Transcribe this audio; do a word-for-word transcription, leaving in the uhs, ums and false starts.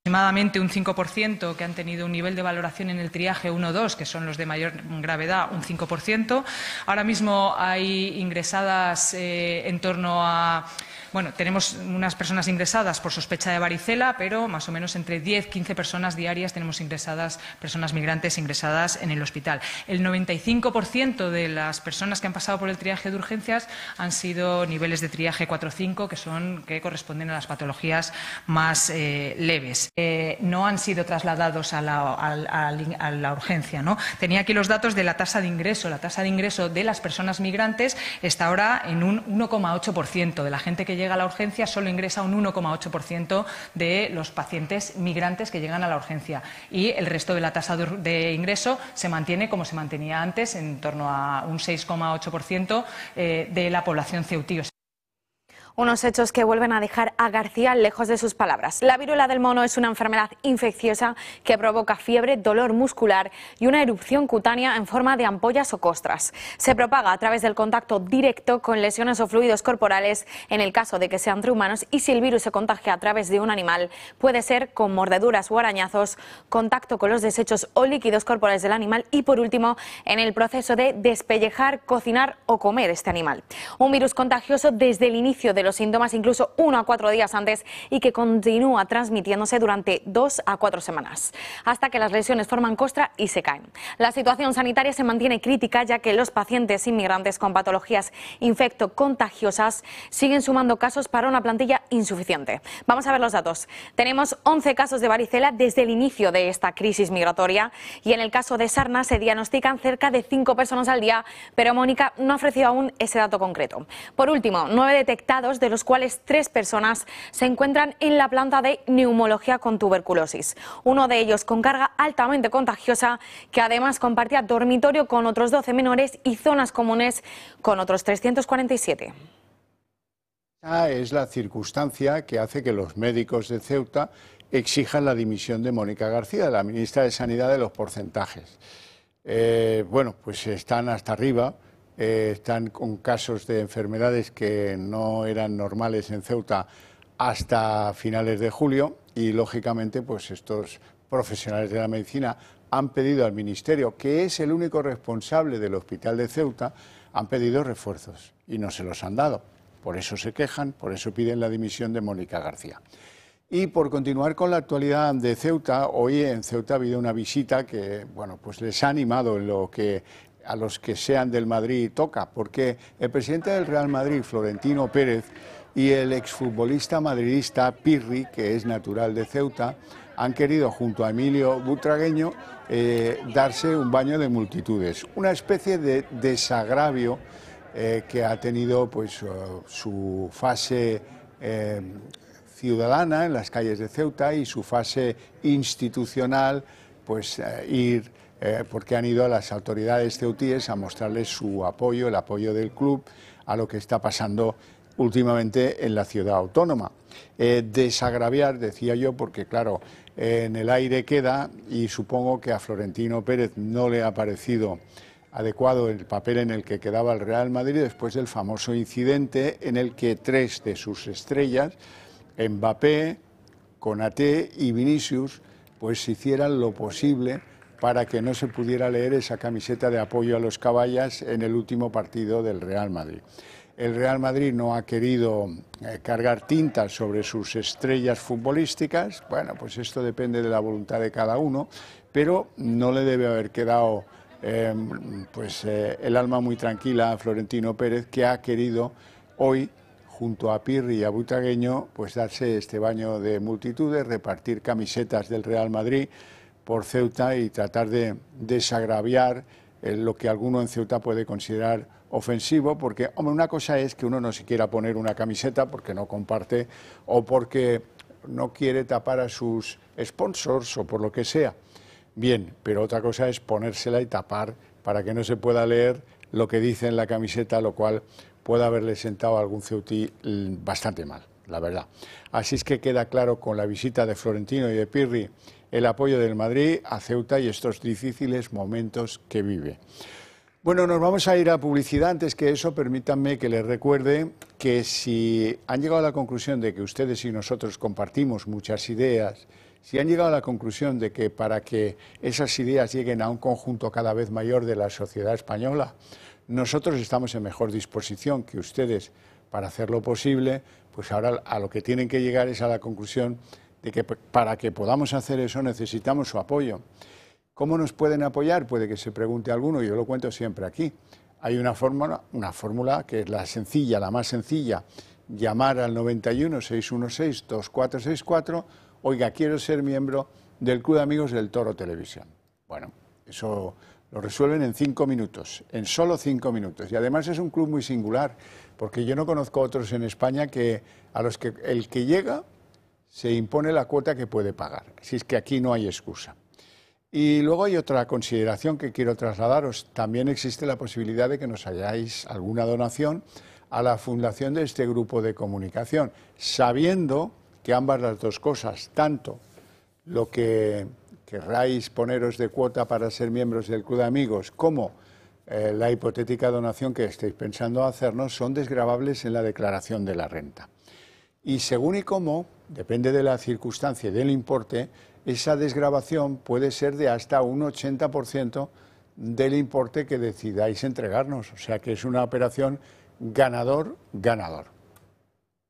aproximadamente un cinco por ciento que han tenido un nivel de valoración en el triaje uno dos, que son los de mayor gravedad, un cinco por ciento. Ahora mismo hay ingresadas eh, en torno a... Bueno, tenemos unas personas ingresadas por sospecha de varicela, pero más o menos entre diez a quince personas diarias tenemos ingresadas, personas migrantes ingresadas en el hospital. El noventa y cinco por ciento de las personas que han pasado por el triaje de urgencias han sido niveles de triaje cuatro cinco, que son que corresponden a las patologías más eh, leves. Eh, no han sido trasladados a la, a, a, a la urgencia, ¿no? Tenía aquí los datos de la tasa de ingreso. La tasa de ingreso de las personas migrantes está ahora en un uno coma ocho por ciento. De la gente que llega a la urgencia solo ingresa un uno coma ocho por ciento de los pacientes migrantes que llegan a la urgencia, y el resto de la tasa de ingreso se mantiene como se mantenía antes, en torno a un seis coma ocho por ciento eh, de la población ceutí. Unos hechos que vuelven a dejar a García lejos de sus palabras. La viruela del mono es una enfermedad infecciosa que provoca fiebre, dolor muscular y una erupción cutánea en forma de ampollas o costras. Se propaga a través del contacto directo con lesiones o fluidos corporales en el caso de que sean entre humanos, y si el virus se contagia a través de un animal puede ser con mordeduras o arañazos, contacto con los desechos o líquidos corporales del animal y, por último, en el proceso de despellejar, cocinar o comer este animal. Un virus contagioso desde el inicio de los síntomas, incluso uno a cuatro días antes, y que continúa transmitiéndose durante dos a cuatro semanas, hasta que las lesiones forman costra y se caen. La situación sanitaria se mantiene crítica, ya que los pacientes inmigrantes con patologías infecto-contagiosas siguen sumando casos para una plantilla insuficiente. Vamos a ver los datos. Tenemos once casos de varicela desde el inicio de esta crisis migratoria, y en el caso de Sarna se diagnostican cerca de cinco personas al día, pero Mónica no ha ofrecido aún ese dato concreto. Por último, nueve detectados, de los cuales tres personas se encuentran en la planta de neumología con tuberculosis. Uno de ellos con carga altamente contagiosa, que además compartía dormitorio con otros doce menores y zonas comunes con otros trescientos cuarenta y siete. Esa es la circunstancia que hace que los médicos de Ceuta exijan la dimisión de Mónica García, la ministra de Sanidad, de los porcentajes. Eh, bueno, pues están hasta arriba. Eh, están con casos de enfermedades que no eran normales en Ceuta hasta finales de julio, y lógicamente pues estos profesionales de la medicina han pedido al Ministerio, que es el único responsable del hospital de Ceuta, han pedido refuerzos y no se los han dado. Por eso se quejan, por eso piden la dimisión de Mónica García. Y por continuar con la actualidad de Ceuta, hoy en Ceuta ha habido una visita que, bueno, pues les ha animado en lo que a los que sean del Madrid toca, porque el presidente del Real Madrid, Florentino Pérez, y el exfutbolista madridista Pirri, que es natural de Ceuta, han querido, junto a Emilio Butragueño, eh, darse un baño de multitudes, una especie de desagravio eh, que ha tenido pues uh, su fase eh, ciudadana en las calles de Ceuta y su fase institucional, pues eh, ir Eh, porque han ido a las autoridades ceutíes a mostrarles su apoyo, el apoyo del club a lo que está pasando últimamente en la ciudad autónoma. Eh, desagraviar, decía yo, porque claro, eh, en el aire queda, y supongo que a Florentino Pérez no le ha parecido adecuado el papel en el que quedaba el Real Madrid después del famoso incidente en el que tres de sus estrellas, Mbappé, Konaté y Vinicius, pues hicieran lo posible para que no se pudiera leer esa camiseta de apoyo a los caballas en el último partido del Real Madrid. El Real Madrid no ha querido eh, cargar tinta sobre sus estrellas futbolísticas. Bueno, pues esto depende de la voluntad de cada uno, pero no le debe haber quedado eh, pues, eh, el alma muy tranquila a Florentino Pérez, que ha querido hoy, junto a Pirri y a Butragueño, pues darse este baño de multitudes, repartir camisetas del Real Madrid por Ceuta y tratar de desagraviar eh, lo que alguno en Ceuta puede considerar ofensivo, porque, hombre, una cosa es que uno no se quiera poner una camiseta porque no comparte o porque no quiere tapar a sus sponsors o por lo que sea. Bien, pero otra cosa es ponérsela y tapar para que no se pueda leer lo que dice en la camiseta, lo cual puede haberle sentado a algún ceutí bastante mal, la verdad. Así es que queda claro con la visita de Florentino y de Pirri el apoyo del Madrid a Ceuta y estos difíciles momentos que vive. Bueno, nos vamos a ir a publicidad. Antes que eso, permítanme que les recuerde que si han llegado a la conclusión de que ustedes y nosotros compartimos muchas ideas Si han llegado a la conclusión de que para que esas ideas lleguen a un conjunto cada vez mayor de la sociedad española, nosotros estamos en mejor disposición que ustedes para hacerlo posible, pues ahora a lo que tienen que llegar es a la conclusión de que para que podamos hacer eso necesitamos su apoyo. ¿Cómo nos pueden apoyar? Puede que se pregunte alguno, yo lo cuento siempre aquí. Hay una fórmula, una fórmula que es la sencilla, la más sencilla, llamar al noventa y uno, seiscientos dieciséis, veinticuatro sesenta y cuatro, oiga, quiero ser miembro del Club de Amigos del Toro Televisión. Bueno, eso lo resuelven en cinco minutos, en solo cinco minutos. Y además es un club muy singular, porque yo no conozco otros en España que a los que el que llega se impone la cuota que puede pagar. Así es que aquí no hay excusa. Y luego hay otra consideración que quiero trasladaros. También existe la posibilidad de que nos hayáis alguna donación a la fundación de este grupo de comunicación, sabiendo que ambas las dos cosas, tanto lo que querráis poneros de cuota para ser miembros del Club de Amigos, como eh, la hipotética donación que estéis pensando hacernos, son desgravables en la declaración de la renta. Y según y cómo, depende de la circunstancia y del importe, esa desgravación puede ser de hasta un ochenta por ciento del importe que decidáis entregarnos. O sea que es una operación ganador-ganador.